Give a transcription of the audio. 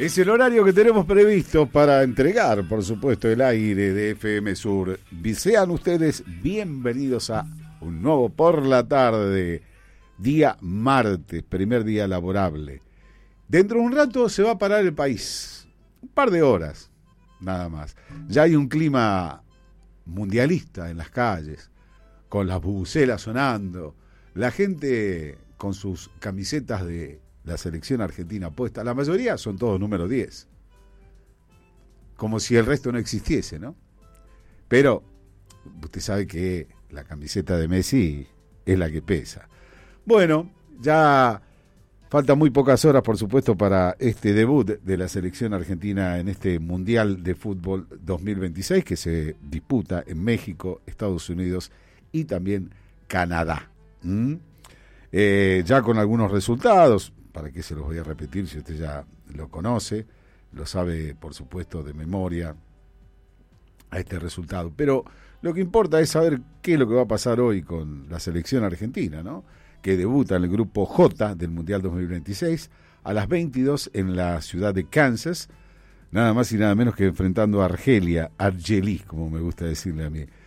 Es el horario que tenemos previsto para entregar, por supuesto, el aire de FM Sur. Sean ustedes bienvenidos a un nuevo Por la Tarde, día martes, primer día laborable. Dentro de un rato se va a parar el país, un par de horas, nada más. Ya hay un clima mundialista en las calles, con las bubucelas sonando, la gente con sus camisetas de la selección argentina puesta, la mayoría son todos número 10, como si el resto no existiese, ¿no? Pero usted sabe que la camiseta de Messi es la que pesa. Bueno, ya faltan muy pocas horas, por supuesto, para este debut de la selección argentina en este Mundial de Fútbol 2026 que se disputa en México, Estados Unidos y también Canadá. Ya con algunos resultados, ¿para qué se los voy a repetir si usted ya lo conoce? Lo sabe, por supuesto, de memoria a este resultado. Pero lo que importa es saber qué es lo que va a pasar hoy con la selección argentina, ¿no? Que debuta en el grupo J del Mundial 2026 a las 22 en la ciudad de Kansas, nada más y nada menos que enfrentando a Argelia, Argelis, como me gusta decirle a mí.